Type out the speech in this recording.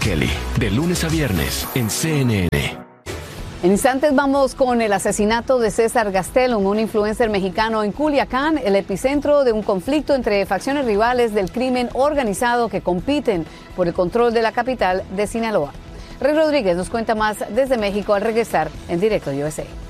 Kelly, de lunes a viernes en CNN. En instantes vamos con el asesinato de César Gastelum, un influencer mexicano en Culiacán, el epicentro de un conflicto entre facciones rivales del crimen organizado que compiten por el control de la capital de Sinaloa. Rey Rodríguez nos cuenta más desde México al regresar en Directo USA.